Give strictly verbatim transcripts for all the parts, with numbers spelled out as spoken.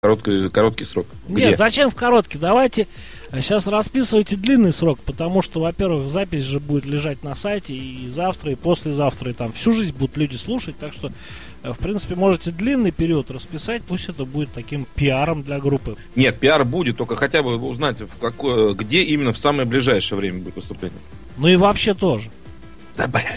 Короткий, короткий срок. Где? Нет, зачем в короткий? Давайте сейчас расписывайте длинный срок, потому что, во-первых, запись же будет лежать на сайте и завтра, и послезавтра, и там всю жизнь будут люди слушать, так что, в принципе, можете длинный период расписать, пусть это будет таким пиаром для группы. Нет, пиар будет, только хотя бы узнать, в какое, где именно в самое ближайшее время будет выступление. Ну и вообще тоже. Да, блядь.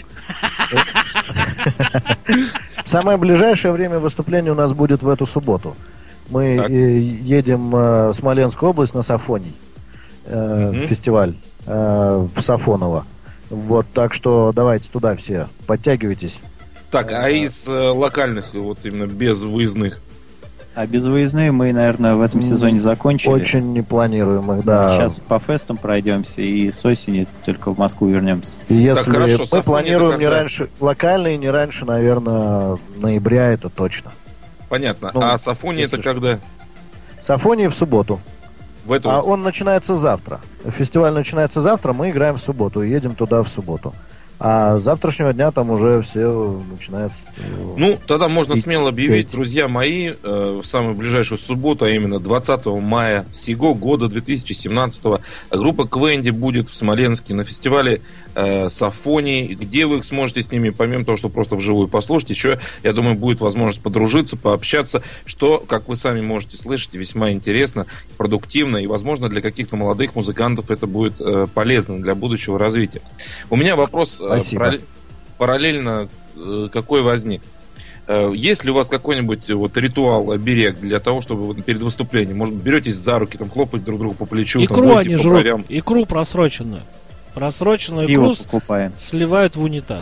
Самое ближайшее время выступления у нас будет в эту субботу. Мы Так. едем в Смоленскую область на Сафоний, э, Мгм. фестиваль э, в Сафоново. Вот, так что давайте туда все, подтягивайтесь. Так, а из э, локальных, вот именно без выездных? А безвыездные мы, наверное, в этом сезоне закончили. Очень не планируем их, да. Сейчас по фестам пройдемся и с осени только в Москву вернемся. И Если Так, хорошо, мы Сафоний планируем это не когда? раньше, локальные не раньше, наверное, ноября, это точно. Понятно. Ну, а Сафония это если когда? Сафоний в субботу. В эту А вот- он начинается завтра. Фестиваль начинается завтра, мы играем в субботу и едем туда в субботу. А с завтрашнего дня там уже все начинается. Ну, тогда можно Пить, смело объявить, петь. друзья мои, э, в самую ближайшую субботу, а именно двадцатого мая сего года две тысячи семнадцатого, группа Квенди будет в Смоленске на фестивале э, Сафонии, где вы сможете с ними, помимо того, что просто вживую послушать, еще, я думаю, будет возможность подружиться, пообщаться, что, как вы сами можете слышать, весьма интересно, продуктивно, и, возможно, для каких-то молодых музыкантов это будет э, полезно для будущего развития. У меня вопрос э, Спасибо. параллель- параллельно э, какой возник. Э, Есть ли у вас какой-нибудь вот ритуал, оберег для того, чтобы вот перед выступлением, может быть, беретесь за руки, там, хлопать друг другу по плечу, там, Икру водите они по жрут, бровям? икру просроченную. Просроченную Пиво икру покупаем. сливают в унитаз.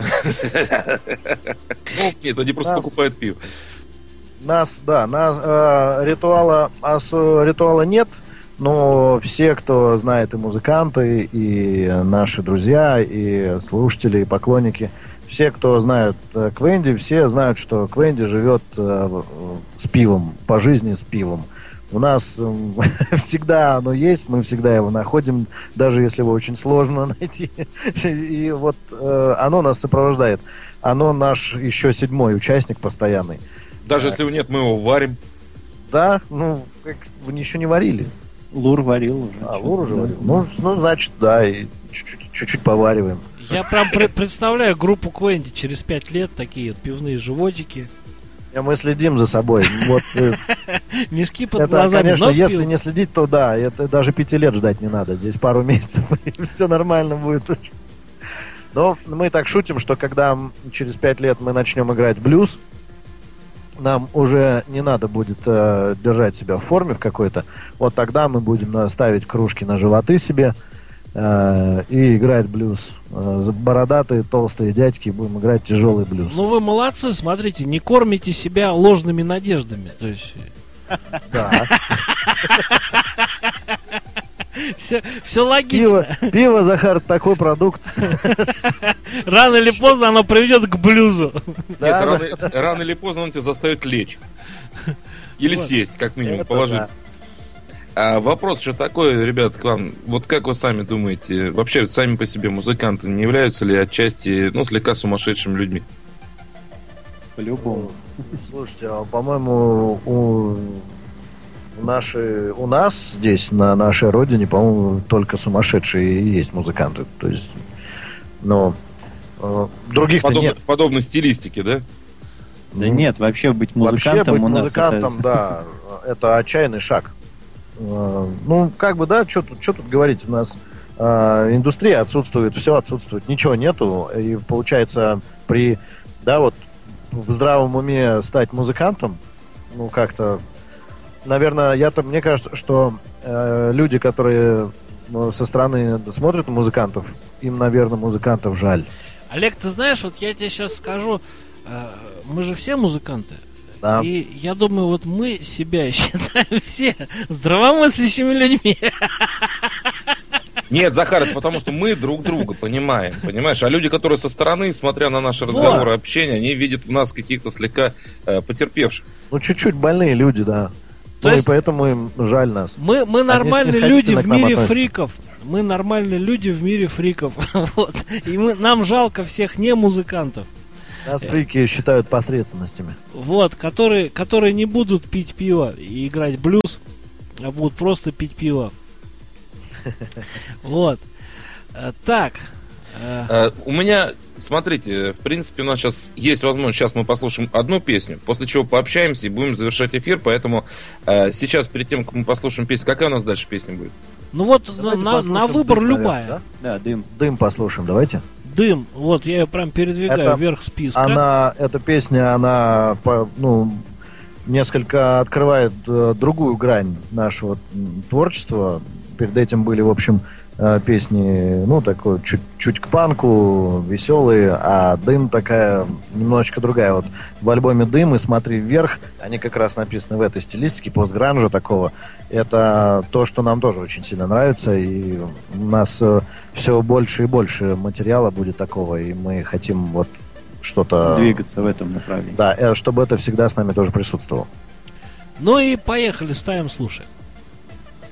Ну, нет, они просто Нас- покупают пиво. Нас, да, нас э, ритуала, ас- ритуала нет, но все, кто знает и музыканты, и наши друзья, и слушатели, и поклонники, все, кто знают э, Квенди, все знают, что Квенди живет э, с пивом, по жизни с пивом. У нас э, всегда оно есть, мы всегда его находим, даже если его очень сложно найти. И вот э, оно нас сопровождает. Оно наш еще седьмой участник постоянный. Даже если его нет, мы его варим. Да, ну, как вы еще не варили. Лур варил уже. А, лур уже варил. Ну, ну, значит, да, и чуть-чуть, чуть-чуть повариваем. Я прям пре- представляю группу Квенди через пять лет, такие вот пивные животики, И мы следим за собой. Вот, э, мешки под это, глазами, конечно, но с если пивом. не следить, то да, это даже пяти лет ждать не надо. Здесь пару месяцев, и все нормально будет. Но мы так шутим, что когда м, через пять лет мы начнем играть блюз, нам уже не надо будет э, держать себя в форме в какой-то. Вот тогда мы будем э, ставить кружки на животы себе э, и играть блюз. Э, бородатые, толстые дядьки, будем играть тяжелый блюз. Ну вы молодцы, смотрите, не кормите себя ложными надеждами. То есть Да. все, все логично. Пиво, пиво, Захар, такой продукт. Рано или поздно оно приведет к блюзу. Да, Нет, рано, рано или поздно он тебя заставит лечь. Или Вот. сесть, как минимум, Это положить. да. А вопрос еще такой, ребят, к вам. Вот как вы сами думаете, вообще сами по себе музыканты не являются ли отчасти, ну, слегка сумасшедшими людьми? По-любому. Слушайте, а, по-моему, у, наши, у нас здесь, на нашей родине, по-моему, только сумасшедшие и есть музыканты. То есть, но э, других-то Подобно, нет. подобной стилистике, да? Да нет, вообще быть Вообще музыкантом быть у нас музыкантом, это... да, это отчаянный шаг. Э, Ну, как бы, да, что тут, чё тут говорить, у нас э, индустрия отсутствует, все отсутствует, ничего нету, и получается при, да, вот в здравом уме стать музыкантом, ну, как-то, наверное, я-то, мне кажется, что э, люди, которые ну, со стороны смотрят на музыкантов, им, наверное, музыкантов жаль. Олег, ты знаешь, вот я тебе сейчас скажу, э, мы же все музыканты. Да. И я думаю, вот мы себя считаем все здравомыслящими людьми. Нет, Захар, это потому что мы друг друга понимаем, понимаешь? А люди, которые со стороны, смотря на наши разговоры, общение, они видят в нас каких-то слегка э, потерпевших. Ну, чуть-чуть больные люди, да. То ну, есть- и поэтому им жаль нас. Мы, мы нормальные снисходительно люди к в нам мире относятся. фриков. Мы нормальные люди в мире фриков. Вот. И мы, нам жалко всех не музыкантов. Нас фрики считают посредственностями. Вот, которые, которые не будут пить пиво и играть блюз, а будут просто пить пиво. Вот. Так. У меня, смотрите, в принципе, у нас сейчас есть возможность, сейчас мы послушаем одну песню, после чего пообщаемся и будем завершать эфир, поэтому сейчас, перед тем, как мы послушаем песню, какая у нас дальше песня будет? Ну вот, на, на выбор дым, любая. наверное, да? Да, дым. Дым послушаем, давайте. Дым, вот, я ее прям передвигаю это, вверх списка. Она, эта песня, она, ну, несколько открывает э, другую грань нашего творчества. Перед этим были, в общем, э, песни, ну, такой, чуть, чуть к панку, веселые, а «Дым» такая, немножечко другая. Вот в альбоме «Дым» и «Смотри вверх», они как раз написаны в этой стилистике, постгранжа такого. Это то, что нам тоже очень сильно нравится, и у нас э, все больше и больше материала будет такого, и мы хотим вот что-то... двигаться в этом направлении. Да, чтобы это всегда с нами тоже присутствовало. Ну и поехали, ставим, слушаем.